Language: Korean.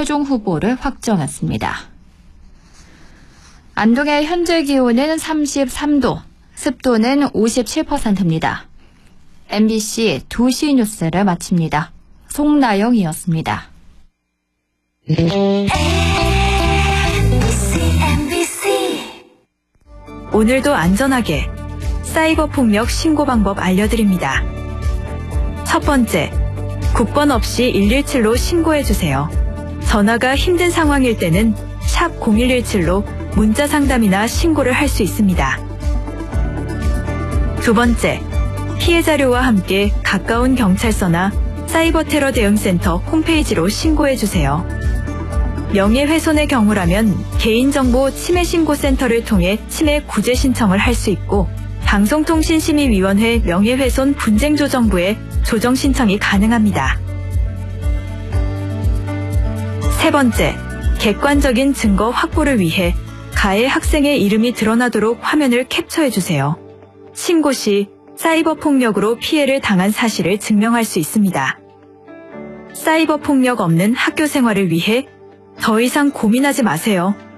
최종 후보를 확정했습니다. 안동의 현재 기온은 33도, 습도는 57%입니다. MBC 2시 뉴스를 마칩니다. 송나영이었습니다. 오늘도 안전하게 사이버 폭력 신고 방법 알려드립니다. 첫 번째, 국번 없이 117로 신고해주세요. 전화가 힘든 상황일 때는 샵 0117로 문자 상담이나 신고를 할 수 있습니다. 두 번째, 피해 자료와 함께 가까운 경찰서나 사이버 테러 대응센터 홈페이지로 신고해주세요. 명예훼손의 경우라면 개인정보 침해신고센터를 통해 침해 구제 신청을 할 수 있고 방송통신심의위원회 명예훼손 분쟁조정부에 조정 신청이 가능합니다. 세 번째, 객관적인 증거 확보를 위해 가해 학생의 이름이 드러나도록 화면을 캡처해주세요. 신고 시 사이버 폭력으로 피해를 당한 사실을 증명할 수 있습니다. 사이버 폭력 없는 학교 생활을 위해 더 이상 고민하지 마세요.